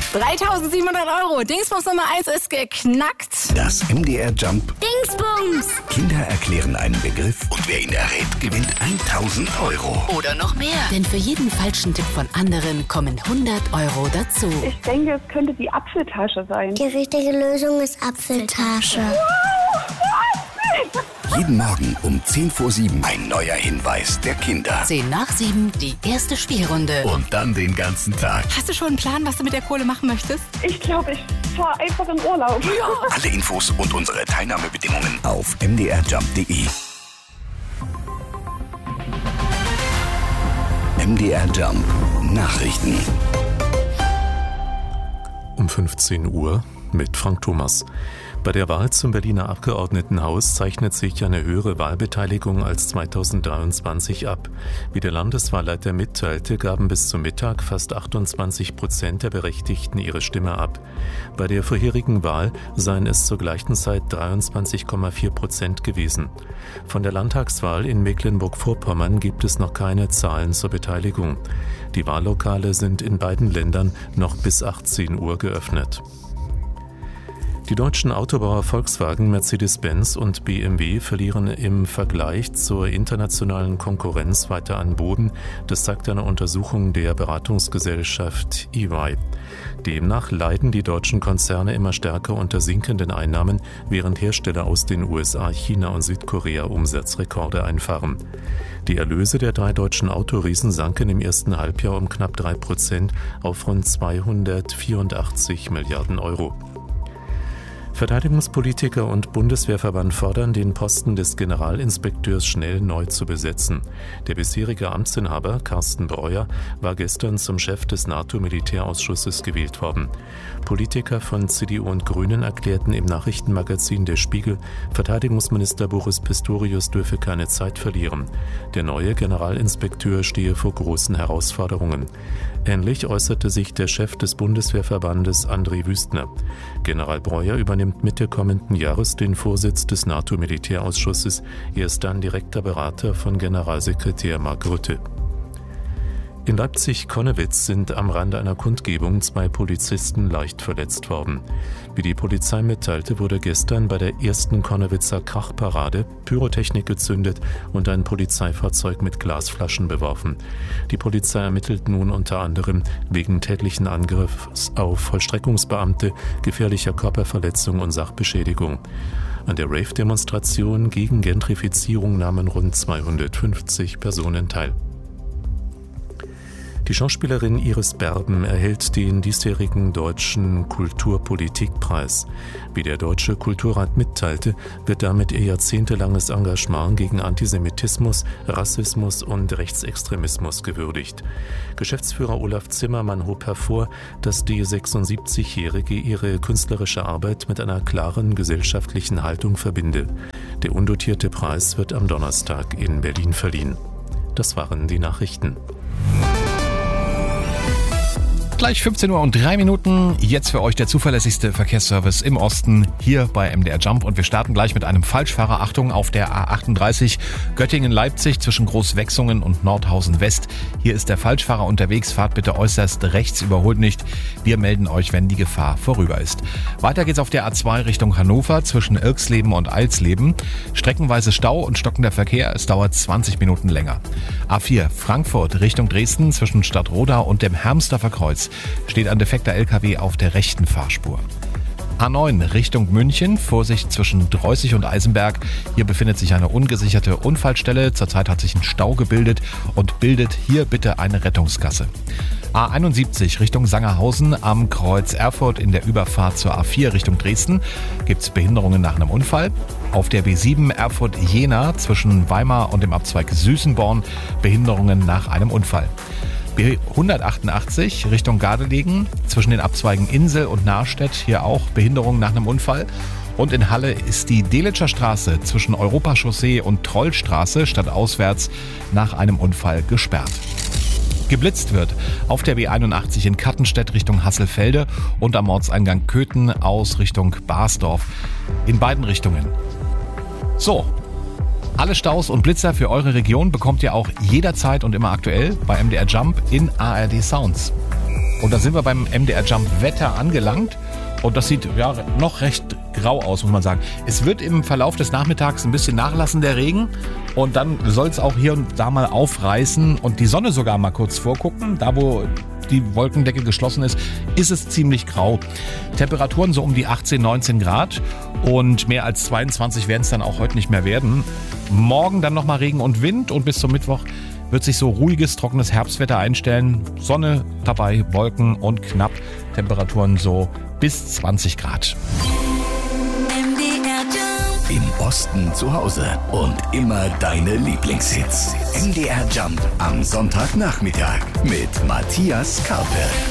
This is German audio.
3.700 €. Dingsbums Nummer 1 ist geknackt. Das MDR Jump. Dingsbums! Kinder erklären einen Begriff und wer ihn errät, gewinnt 1.000 €. Oder noch mehr. Denn für jeden falschen Tipp von anderen kommen 100 € dazu. Ich denke, es könnte die Apfeltasche sein. Die richtige Lösung ist Apfeltasche. Jeden Morgen um 6:50 ein neuer Hinweis der Kinder. 7:10, die erste Spielrunde. Und dann den ganzen Tag. Hast du schon einen Plan, was du mit der Kohle machen möchtest? Ich glaube, ich fahre einfach in Urlaub. Alle Infos und unsere Teilnahmebedingungen auf mdrjump.de. MDR Jump. Nachrichten. Um 15 Uhr mit Frank Thomas. Bei der Wahl zum Berliner Abgeordnetenhaus zeichnet sich eine höhere Wahlbeteiligung als 2023 ab. Wie der Landeswahlleiter mitteilte, gaben bis zum Mittag fast 28% der Berechtigten ihre Stimme ab. Bei der vorherigen Wahl seien es zur gleichen Zeit 23,4% gewesen. Von der Landtagswahl in Mecklenburg-Vorpommern gibt es noch keine Zahlen zur Beteiligung. Die Wahllokale sind in beiden Ländern noch bis 18 Uhr geöffnet. Die deutschen Autobauer Volkswagen, Mercedes-Benz und BMW verlieren im Vergleich zur internationalen Konkurrenz weiter an Boden. Das sagt eine Untersuchung der Beratungsgesellschaft EY. Demnach leiden die deutschen Konzerne immer stärker unter sinkenden Einnahmen, während Hersteller aus den USA, China und Südkorea Umsatzrekorde einfahren. Die Erlöse der 3 deutschen Autoriesen sanken im ersten Halbjahr um knapp 3% auf rund 284 Milliarden €. Verteidigungspolitiker und Bundeswehrverband fordern, den Posten des Generalinspekteurs schnell neu zu besetzen. Der bisherige Amtsinhaber, Carsten Breuer, war gestern zum Chef des NATO-Militärausschusses gewählt worden. Politiker von CDU und Grünen erklärten im Nachrichtenmagazin Der Spiegel, Verteidigungsminister Boris Pistorius dürfe keine Zeit verlieren. Der neue Generalinspekteur stehe vor großen Herausforderungen. Ähnlich äußerte sich der Chef des Bundeswehrverbandes André Wüstner. General Breuer übernimmt Mitte kommenden Jahres den Vorsitz des NATO-Militärausschusses. Er ist dann direkter Berater von Generalsekretär Mark Rutte. In Leipzig-Konnewitz sind am Rande einer Kundgebung 2 Polizisten leicht verletzt worden. Wie die Polizei mitteilte, wurde gestern bei der ersten Konnewitzer Krachparade Pyrotechnik gezündet und ein Polizeifahrzeug mit Glasflaschen beworfen. Die Polizei ermittelt nun unter anderem wegen tätlichen Angriffs auf Vollstreckungsbeamte, gefährlicher Körperverletzung und Sachbeschädigung. An der Rave-Demonstration gegen Gentrifizierung nahmen rund 250 Personen teil. Die Schauspielerin Iris Berben erhält den diesjährigen Deutschen Kulturpolitikpreis. Wie der Deutsche Kulturrat mitteilte, wird damit ihr jahrzehntelanges Engagement gegen Antisemitismus, Rassismus und Rechtsextremismus gewürdigt. Geschäftsführer Olaf Zimmermann hob hervor, dass die 76-Jährige ihre künstlerische Arbeit mit einer klaren gesellschaftlichen Haltung verbinde. Der undotierte Preis wird am Donnerstag in Berlin verliehen. Das waren die Nachrichten. Gleich 15:03 Uhr. Jetzt für euch der zuverlässigste Verkehrsservice im Osten hier bei MDR Jump. Und wir starten gleich mit einem Falschfahrer. Achtung, auf der A38 Göttingen-Leipzig zwischen Großwechsungen und Nordhausen West. Hier ist der Falschfahrer unterwegs. Fahrt bitte äußerst rechts, überholt nicht. Wir melden euch, wenn die Gefahr vorüber ist. Weiter geht's auf der A2 Richtung Hannover zwischen Irksleben und Eilsleben. Streckenweise Stau und stockender Verkehr. Es dauert 20 Minuten länger. A4 Frankfurt Richtung Dresden zwischen Stadtroda und dem Hermsdorfer Kreuz steht ein defekter LKW auf der rechten Fahrspur. A9 Richtung München, Vorsicht zwischen Dreußig und Eisenberg. Hier befindet sich eine ungesicherte Unfallstelle. Zurzeit hat sich ein Stau gebildet und bildet hier bitte eine Rettungsgasse. A71 Richtung Sangerhausen am Kreuz Erfurt in der Überfahrt zur A4 Richtung Dresden gibt es Behinderungen nach einem Unfall. Auf der B7 Erfurt-Jena zwischen Weimar und dem Abzweig Süßenborn Behinderungen nach einem Unfall. B188 Richtung Gardelegen zwischen den Abzweigen Insel und Nahrstedt, hier auch Behinderung nach einem Unfall. Und in Halle ist die Delitscher Straße zwischen Europachaussee und Trollstraße stadtauswärts nach einem Unfall gesperrt. Geblitzt wird auf der B81 in Kattenstedt Richtung Hasselfelde und am Ortseingang Köthen aus Richtung Basdorf. In beiden Richtungen. So. Alle Staus und Blitzer für eure Region bekommt ihr auch jederzeit und immer aktuell bei MDR Jump in ARD Sounds. Und da sind wir beim MDR Jump Wetter angelangt. Und das sieht ja noch recht grau aus, muss man sagen. Es wird im Verlauf des Nachmittags ein bisschen nachlassen, der Regen. Und dann soll es auch hier und da mal aufreißen und die Sonne sogar mal kurz vorgucken. Da, wo die Wolkendecke geschlossen ist, ist es ziemlich grau. Temperaturen so um die 18, 19 Grad. Und mehr als 22 werden es dann auch heute nicht mehr werden. Morgen dann nochmal Regen und Wind. Und bis zum Mittwoch wird sich so ruhiges, trockenes Herbstwetter einstellen. Sonne dabei, Wolken und knapp Temperaturen so bis 20 Grad. Im Osten zu Hause und immer deine Lieblingshits. MDR Jump am Sonntagnachmittag mit Matthias Karpe.